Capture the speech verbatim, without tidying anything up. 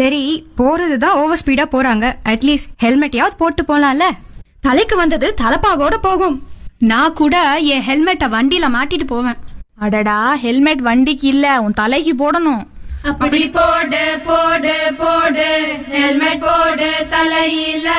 சரி, போறதுதான் over speedo போறாங்க, அட்லீஸ்ட் ஹெல்மெட்யாவது போட்டு போலாம்ல. தலைக்கு வந்தது தலப்பாவோட போகும். நான் கூட என் ஹெல்மெட்டை வண்டியில மாட்டிட்டு போவேன். அடடா, ஹெல்மெட் வண்டிக்கு இல்ல, உன் தலைக்கு போடணும். அப்படி போடு போடு போடு, ஹெல்மெட் போடு தலையில.